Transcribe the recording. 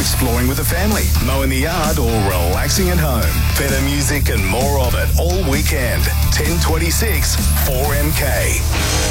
exploring with the family, mowing the yard or relaxing at home. Better music and more of it all weekend. 1026 4MK.